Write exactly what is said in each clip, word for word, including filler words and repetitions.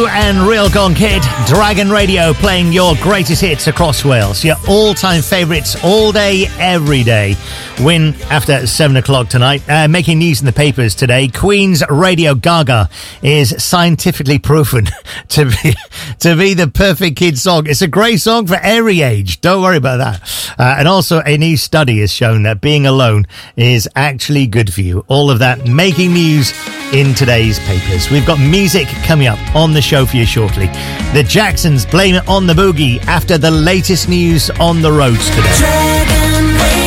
And Real Gone Kid, Dragon Radio, playing your greatest hits across Wales. Your all-time favourites all day, every day. Win after seven o'clock tonight. Uh, making news in the papers today, Queen's Radio Gaga is scientifically proven to be to be the perfect kid song. It's a great song for every age. Don't worry about that. Uh, and also, a new study has shown that being alone is actually good for you. All of that making news in today's papers. We've got music coming up on the show for you shortly. The Jacksons blame it on the boogie after the latest news on the roads today. Dragon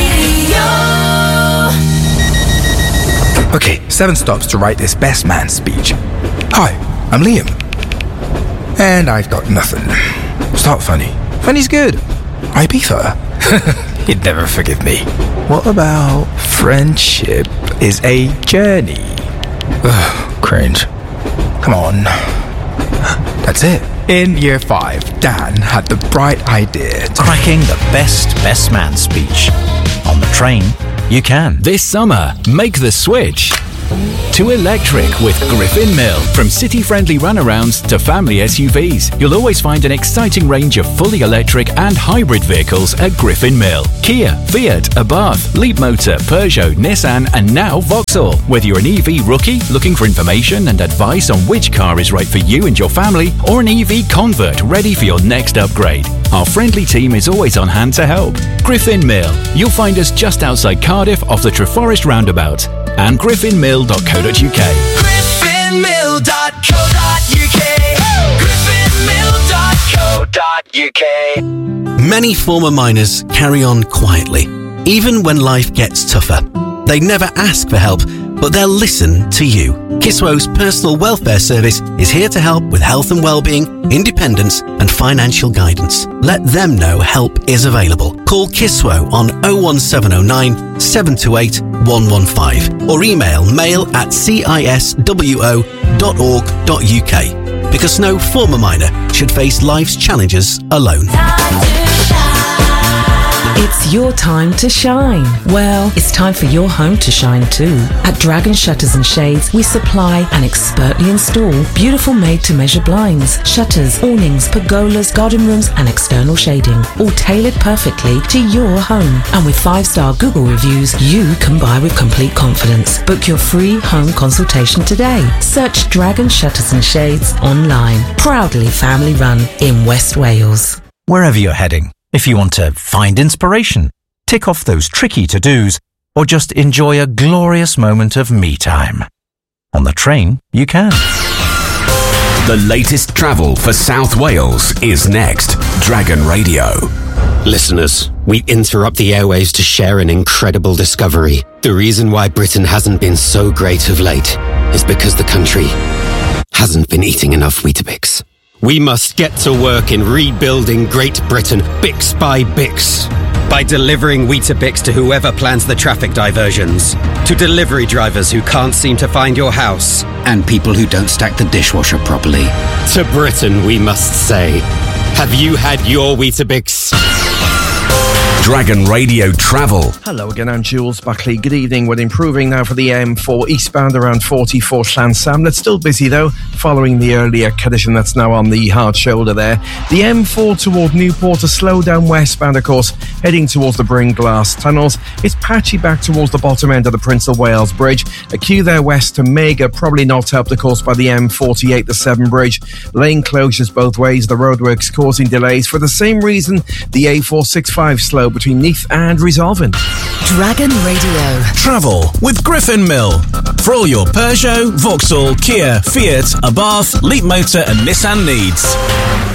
Radio. Okay, seven stops to write this best man speech. Hi, I'm Liam. And I've got nothing. Start funny. Funny's good. Ibiza. He'd never forgive me. What about friendship is a journey? Ugh, cringe. Come on. That's it. In year five, Dan had the bright idea to cracking the best best man speech. On the train, you can. This summer, make the switch to electric with Griffin Mill. From city-friendly runarounds to family S U Vs, you'll always find an exciting range of fully electric and hybrid vehicles at Griffin Mill. Kia, Fiat, Abarth, Leapmotor, Peugeot, Nissan and now Vauxhall. Whether you're an E V rookie looking for information and advice on which car is right for you and your family, or an E V convert ready for your next upgrade, our friendly team is always on hand to help. Griffin Mill. You'll find us just outside Cardiff off the Treforest roundabout. And griffin mill dot co dot uk. griffin mill dot co dot uk. griffin mill dot co dot uk. Many former miners carry on quietly, even when life gets tougher. They never ask for help, but they'll listen to you. Kiswo's personal welfare service is here to help with health and well-being, independence and financial guidance. Let them know help is available. Call Kiswo on oh one seven oh nine, seven two eight, one one five or email mail at ciswo dot org dot uk, because no former miner should face life's challenges alone. It's your time to shine. Well, it's time for your home to shine too. At Dragon Shutters and Shades, we supply and expertly install beautiful made-to-measure blinds, shutters, awnings, pergolas, garden rooms and external shading, all tailored perfectly to your home. And with five-star Google reviews, you can buy with complete confidence. Book your free home consultation today. Search Dragon Shutters and Shades online. Proudly family run in West Wales. Wherever you're heading, if you want to find inspiration, tick off those tricky to-dos, or just enjoy a glorious moment of me time. On the train, you can. The latest travel for South Wales is next. Dragon Radio. Listeners, we interrupt the airwaves to share an incredible discovery. The reason why Britain hasn't been so great of late is because the country hasn't been eating enough Weetabix. We must get to work in rebuilding Great Britain, Bix by Bix. By delivering Weetabix to whoever plans the traffic diversions, to delivery drivers who can't seem to find your house, and people who don't stack the dishwasher properly. To Britain, we must say, have you had your Weetabix? Dragon Radio Travel. Hello again, I'm Jules Buckley. Good evening. We're improving now for the M four eastbound around forty-four Llansam. That's still busy though, following the earlier collision that's now on the hard shoulder there. The M four toward Newport, a slow down westbound, of course, heading towards the Bringlass tunnels. It's patchy back towards the bottom end of the Prince of Wales Bridge. A queue there west to Mega, probably not helped, of course, by the M forty-eight, the Severn Bridge. Lane closures both ways, the roadworks causing delays. For the same reason, the A four sixty-five slow between Neath and Resolving. Dragon Radio. Travel with Griffin Mill. For all your Peugeot, Vauxhall, Kia, Fiat, Abarth, Leapmotor and Nissan needs.